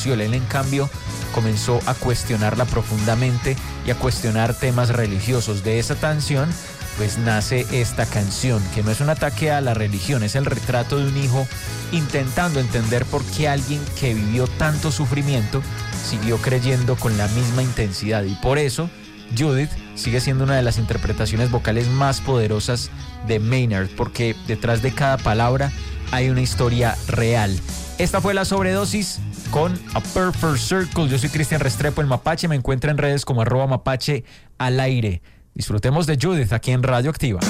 Él, en cambio, comenzó a cuestionarla profundamente y a cuestionar temas religiosos. De esa canción, pues nace esta canción, que no es un ataque a la religión, es el retrato de un hijo intentando entender por qué alguien que vivió tanto sufrimiento siguió creyendo con la misma intensidad. Y por eso, Judith sigue siendo una de las interpretaciones vocales más poderosas de Maynard, porque detrás de cada palabra hay una historia real. Esta fue La Sobredosis con A Perfect Circle. Yo soy Cristian Restrepo, el Mapache. Me encuentra en redes como @Mapache al aire. Disfrutemos de Judith aquí en Radio Activa.